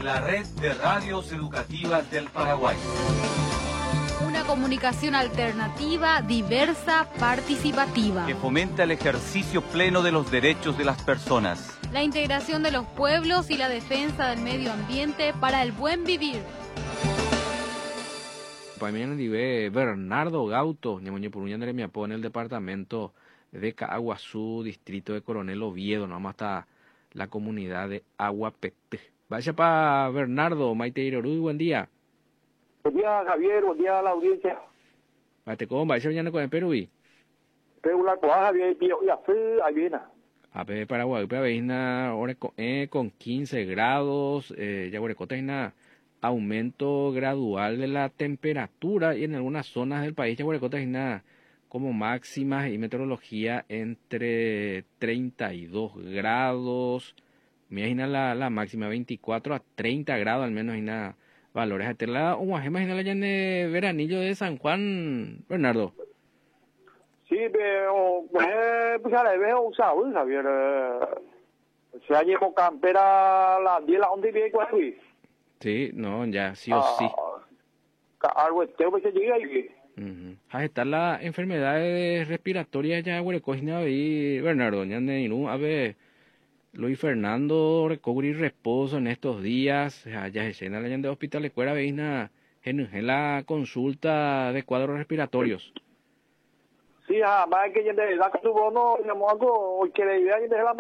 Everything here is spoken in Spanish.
La red de radios educativas del Paraguay. Una comunicación alternativa, diversa, participativa. Que fomenta el ejercicio pleno de los derechos de las personas. La integración de los pueblos y la defensa del medio ambiente para el buen vivir. Para mí vive Bernardo Gauto, en el departamento de Caaguazú, distrito de Coronel Oviedo, nomás está la comunidad de Aguapete. Vaya para Bernardo, Maite Irorui, buen día. Buen día, Javier, buen día a la audiencia. Vaya con mañana con el Perú. Pero la coaja, Javier, y ahí viene. A ver, Paraguay, ahora con 15 grados, ya Guarecota aumento gradual de la temperatura y en algunas zonas del país ya Guarecota como máximas y meteorología entre 32 grados, me imagina la máxima 24 a 30 grados al menos, y nada, valores a terla, imagina la de veranillo de San Juan, Bernardo. Sí, pero pues ya le veo usado, Javier. Se ha llevado campera a las 10 la 11 y cuál. Sí, no, ya sí o sí. Algo pues se llega ahí. Está la enfermedades respiratorias ya Guarecojina ahí, Bernardo, ya a ver, Luis Fernando recobrir reposo en estos días, ya se llena la de hospital escuela veina en la consulta de cuadros respiratorios. Sí, más que ya de la que tuvo no, digamos algo, que la idea de la